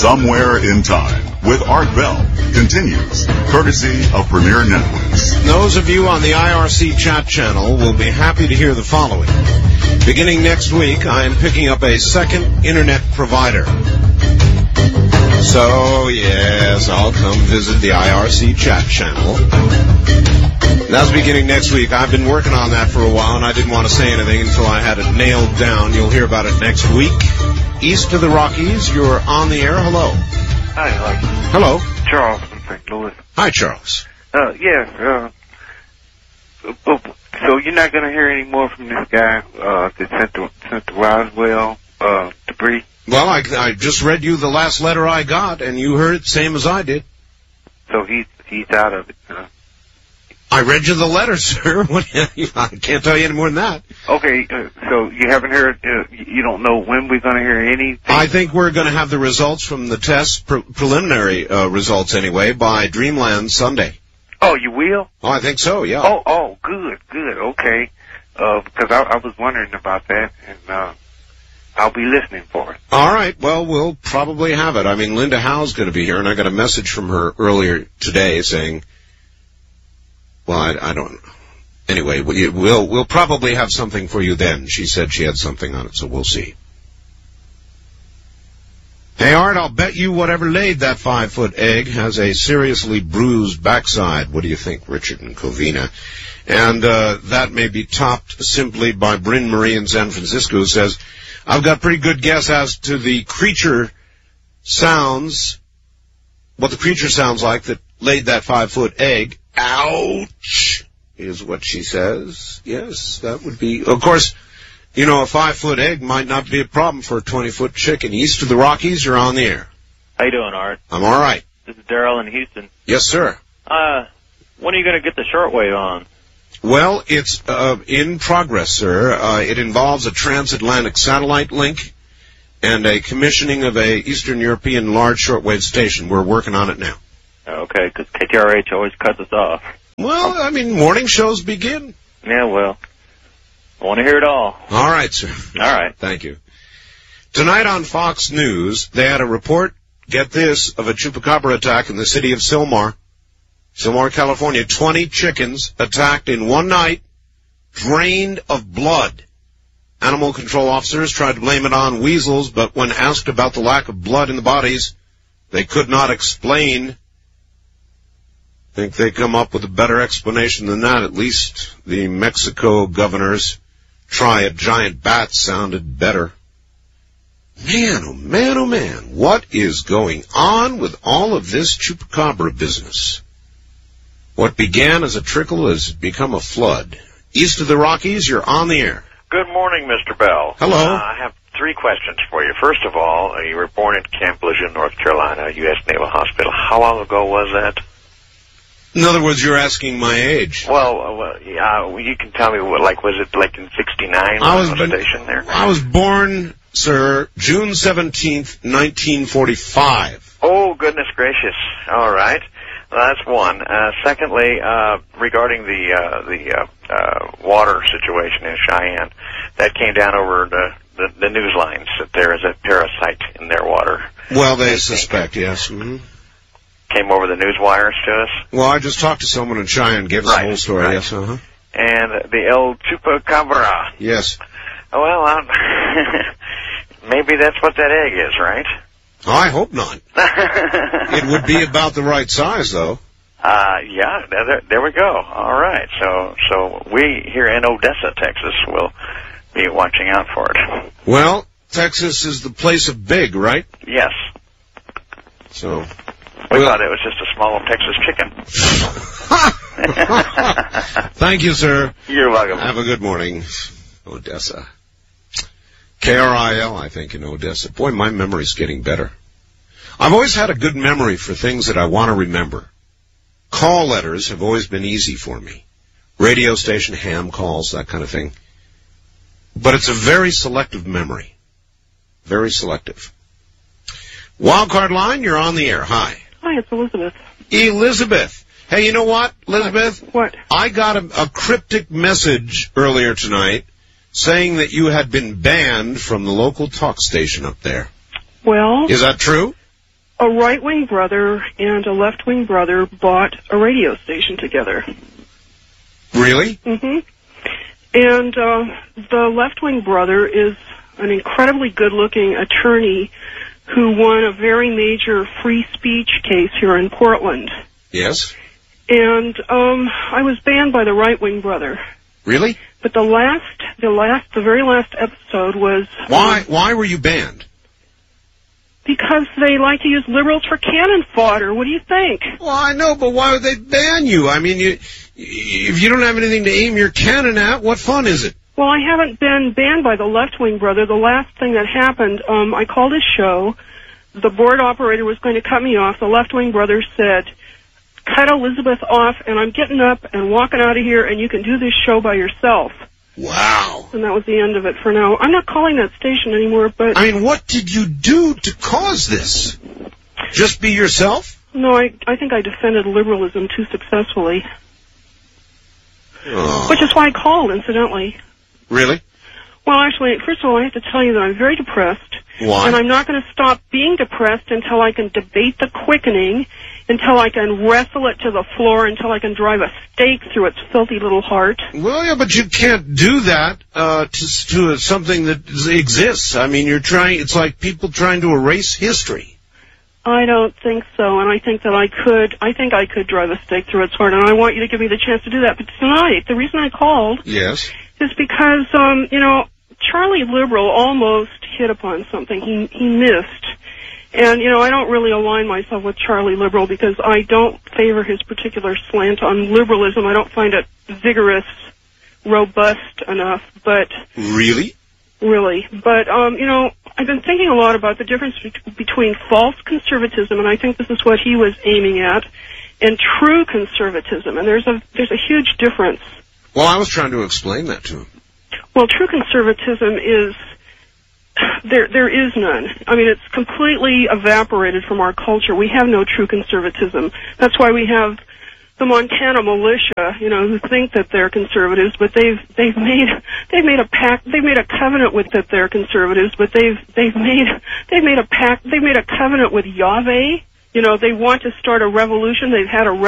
Somewhere in Time with Art Bell continues, courtesy of Premier Networks. Those of you on the IRC chat channel will be happy to hear the following. Beginning next week, I am picking up a second internet provider. So, yes, I'll come visit the IRC chat channel. That's beginning next week. I've been working on that for a while, and I didn't want to say anything until I had it nailed down. You'll hear about it next week. East of the Rockies, you're on the air. Hello. Hi, Hello. Charles from St. Louis. Hi, Charles. So you're not going to hear any more from this guy that sent the Roswell debris? Well, I just read you the last letter I got, and you heard it same as I did. So he's out of it, huh? I read you the letter, sir. I can't tell you any more than that. Okay, so you haven't heard, you don't know when we're going to hear anything? I think we're going to have the results from the test, preliminary results anyway, by Dreamland Sunday. Oh, you will? Oh, I think so, yeah. Oh, good, okay. Because I was wondering about that, and I'll be listening for it. All right, well, we'll probably have it. I mean, Linda Howe's going to be here, and I got a message from her earlier today saying, well, I don't. Anyway, we'll probably have something for you then. She said she had something on it, so we'll see. Hey, Art, I'll bet you whatever laid that 5-foot egg has a seriously bruised backside. What do you think, Richard and Covina? And that may be topped simply by Bryn Marie in San Francisco, who says, I've got pretty good guess as to the creature sounds, what the creature sounds like that laid that 5-foot egg. Ouch, is what she says. Yes, that would be. Of course, you know, a 5-foot egg might not be a problem for a 20-foot chicken. East of the Rockies, you're on the air. How you doing, Art? I'm all right. This is Daryl in Houston. Yes, sir. When are you going to get the shortwave on? Well, it's in progress, sir. It involves a transatlantic satellite link and a commissioning of a Eastern European large shortwave station. We're working on it now. Okay, because KTRH always cuts us off. Well, I mean, morning shows begin. Yeah, well, I want to hear it all. All right, sir. All right. Thank you. Tonight on Fox News, they had a report, get this, of a chupacabra attack in the city of Sylmar, California. 20 chickens attacked in one night, drained of blood. Animal control officers tried to blame it on weasels, but when asked about the lack of blood in the bodies, they could not explain. Think they come up with a better explanation than that. At least the Mexico governor's try a giant bat sounded better. Man, oh man, oh man, what is going on with all of this chupacabra business? What began as a trickle has become a flood. East of the Rockies, you're on the air. Good morning, Mr. Bell. Hello. I have 3 questions for you. First of all, you were born at Camp Lejeune, North Carolina, U.S. Naval Hospital. How long ago was that? In other words, you're asking my age. Well, you can tell me, was it like in 69 I was stationed there? I was born, sir, June 17th, 1945. Oh, goodness gracious. All right. Well, that's one. Secondly, regarding the water situation in Cheyenne, that came down over the news lines that there is a parasite in their water. Well, they suspect, yes. Mm-hmm. Came over the news wires to us. Well, I just talked to someone in Cheyenne, gave us the whole story. Right. Yes, uh-huh. And the El Chupacabra. Yes. Well, maybe that's what that egg is, right? I hope not. It would be about the right size, though. Yeah, there we go. All right. So we here in Odessa, Texas, will be watching out for it. Well, Texas is the place of big, right? Yes. So... We thought it was just a small Texas chicken. Thank you, sir. You're welcome. Have a good morning. Odessa. KRIL, I think, in Odessa. Boy, my memory's getting better. I've always had a good memory for things that I want to remember. Call letters have always been easy for me. Radio station, ham calls, that kind of thing. But it's a very selective memory. Very selective. Wildcard line, you're on the air. Hi. Hi, it's Elizabeth. Elizabeth. Hey, you know what, Elizabeth? What? I got a cryptic message earlier tonight saying that you had been banned from the local talk station up there. Well... Is that true? a right-wing brother and a left-wing brother bought a radio station together. Really? Mm-hmm. And the left-wing brother is an incredibly good-looking attorney who won a very major free speech case here in Portland. Yes. And I was banned by the right-wing brother. Really? But the very last episode was... Why were you banned? Because they like to use liberals for cannon fodder. What do you think? Well, I know, but why would they ban you? I mean, if you don't have anything to aim your cannon at, what fun is it? Well, I haven't been banned by the left-wing brother. The last thing that happened, I called his show. The board operator was going to cut me off. The left-wing brother said, cut Elizabeth off, and I'm getting up and walking out of here, and you can do this show by yourself. Wow. And that was the end of it for now. I'm not calling that station anymore, but... I mean, what did you do to cause this? Just be yourself? No, I think I defended liberalism too successfully. Oh. Which is why I called, incidentally. Really? Well, actually, first of all, I have to tell you that I'm very depressed. Why? And I'm not going to stop being depressed until I can debate the quickening, until I can wrestle it to the floor, until I can drive a stake through its filthy little heart. Well, yeah, but you can't do that to something that exists. I mean, it's like people trying to erase history. I don't think so, and I think that I could drive a stake through its heart, and I want you to give me the chance to do that. But tonight, the reason I called... Yes. ...is because, Charlie Liberal almost hit upon something. He missed. And, I don't really align myself with Charlie Liberal because I don't favor his particular slant on liberalism. I don't find it vigorous, robust enough, but... Really? Really. But, I've been thinking a lot about the difference between false conservatism, and I think this is what he was aiming at, and true conservatism. And there's a huge difference. Well, I was trying to explain that to him. Well, true conservatism is... There is none. I mean, it's completely evaporated from our culture. We have no true conservatism. That's why we have the Montana militia, who think that they're conservatives, but they've made a covenant with that they're conservatives, but they've made a covenant with Yahweh. They want to start a revolution. They've had a